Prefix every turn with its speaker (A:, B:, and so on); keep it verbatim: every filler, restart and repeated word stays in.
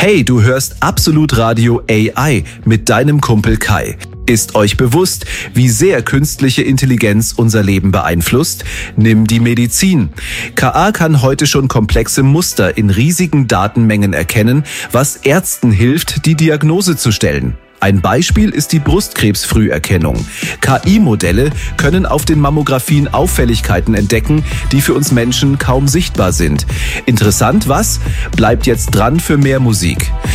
A: Hey, du hörst Absolut Radio A I mit deinem Kumpel Kai. Ist euch bewusst, wie sehr künstliche Intelligenz unser Leben beeinflusst? Nimm die Medizin. K A kann heute schon komplexe Muster in riesigen Datenmengen erkennen, was Ärzten hilft, die Diagnose zu stellen. Ein Beispiel ist die Brustkrebsfrüherkennung. K I-Modelle können auf den Mammographien Auffälligkeiten entdecken, die für uns Menschen kaum sichtbar sind. Interessant, was? Bleibt jetzt dran für mehr Musik.